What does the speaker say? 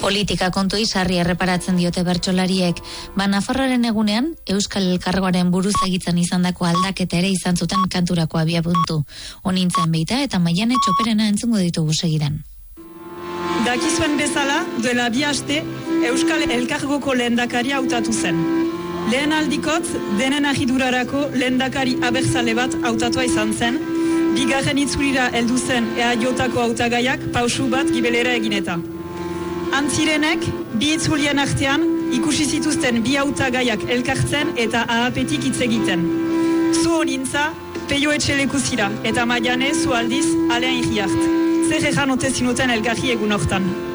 Politika kontu izarri erreparatzen diote bertsolariek, Nafarroaren egunean Euskal Elkargoaren buruzagitzan izandako aldaketa ere izan zuten kanturako abiapuntu. Onintzen beita eta Maiane Txoperena entzungo ditugu segidan. Dakizuen bezala, duela 2 aste, Euskal Elkargoko lehendakari hautatu zen. Lehen aldikotz, denen agidurarako lehendakari abertzale bat hautatua izan zen, bigarren itzulira heldu zen EAJko hautagaiak pausu bat gibelera egineta. Antzirenek, bi itzulien artean, ikusi zituzten bi hautagaiak elkartzen eta ahapetik hitz egiten. Zu honintza, Peio Etxeleku zira, eta Maiane zu aldiz Alean Iriart. Zer ejan ote zinuten elkarri egun hortan.